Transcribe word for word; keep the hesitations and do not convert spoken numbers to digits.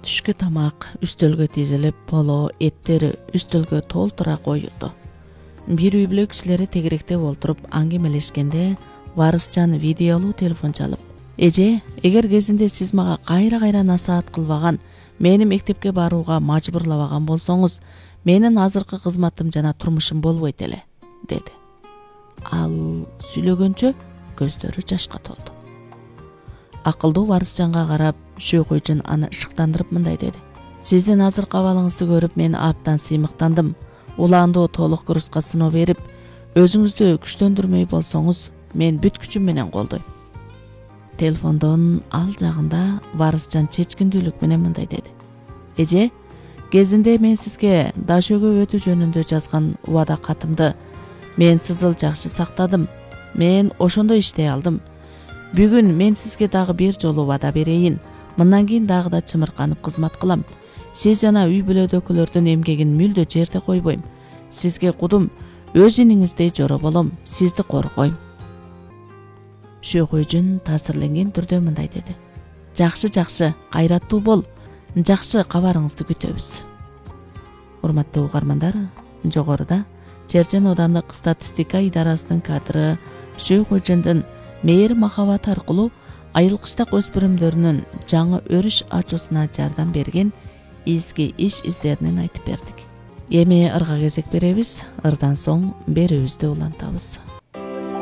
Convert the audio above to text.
Түшкү тамак үстөлгө тизилип, поло, эттери үстөлгө толтура коюлду. Бир үй бүлө кишилери тегеректеп олтуруп аңгемелешкенде Варысжан видеолуу телефон чалып: "Эже, эгер кезинде сиз мага кайра-кайра насаат кылбаган, мени мектепке барууга мажбурлабаган болсоңуз, менин азыркы кызматым жана турмушум болбойт эле", деди. Ал сүйлөгөнчө көздөрү жашка толду. Акылдуу Варысжанга карап, Шөйкөйжөн аны ышыктандырып мындай деди: "Сиздин азыркы абалыңызды көрүп мен абдан сыймыктандым. Улаандуу толук курска сыноо берип, өзүңүздү күчтөндүрмөй болсоңуз, мен бүт күчүм менен колдойм". Телефондон ал жагында Варысжан чечкиндүүлүк менен мындай деди: "Эже, кезинде мен сизге Дашөгө өтүү жөнүндө жазган убада катымды мен сызыл жакшы сактадым. Мен ошондо иштей алдым. Бүгүн мен сизге дагы бир жолу убада берейин. Мындан кийин дагы да чымырканып кызмат кылам. Сиз жана үй бүлөдөгүлөрдүн эмгегин мүлдө жерде койбойм. Сизге кудум, өз иниңиздей жоро болом, сизди коргойм". Шөйкөйжөн таасирленген түрдө мындай деди: "Жакшы, жакшы, кайраттуу бол. Жакшы кабарыңызды күтөбүз". Урматтуу угармандар, жогоруда Чержен оодандык статистика идарасынын кадры Шөйкөйжөндүн мээр махабат аркылуу айылкыштак өспүрүмдөрүнүн жаңы өрүш ачуусуна жардам берген изги иш издеринен айтып бердик. Эми ырга кезек беребиз, ырдан соң берүүбүздү улантабыз.